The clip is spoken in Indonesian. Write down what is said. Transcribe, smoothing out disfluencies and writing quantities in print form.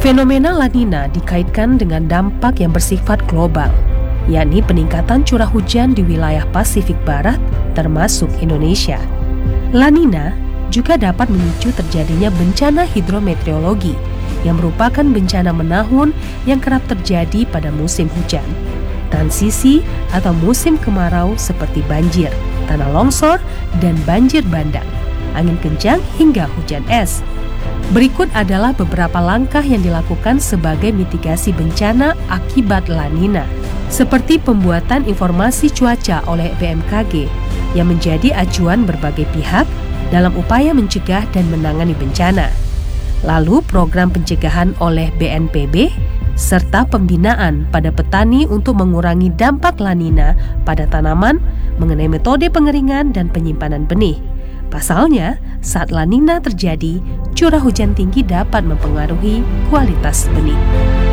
Fenomena La Nina dikaitkan dengan dampak yang bersifat global, yakni peningkatan curah hujan di wilayah Pasifik Barat termasuk Indonesia. La Nina juga dapat memicu terjadinya bencana hidrometeorologi yang merupakan bencana menahun yang kerap terjadi pada musim hujan, transisi atau musim kemarau seperti banjir, tanah longsor, dan banjir bandang, angin kencang hingga hujan es. Berikut adalah beberapa langkah yang dilakukan sebagai mitigasi bencana akibat La Nina, seperti pembuatan informasi cuaca oleh BMKG yang menjadi acuan berbagai pihak dalam upaya mencegah dan menangani bencana. Lalu program pencegahan oleh BNPB, serta pembinaan pada petani untuk mengurangi dampak La Nina pada tanaman mengenai metode pengeringan dan penyimpanan benih. Pasalnya, saat La Nina terjadi, curah hujan tinggi dapat mempengaruhi kualitas benih.